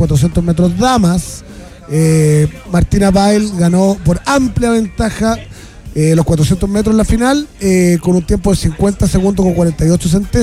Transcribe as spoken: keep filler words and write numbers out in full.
cuatrocientos metros damas. Eh, Martina Bail ganó por amplia ventaja eh, los cuatrocientos metros en la final, eh, con un tiempo de cincuenta segundos con cuarenta y ocho centésimos.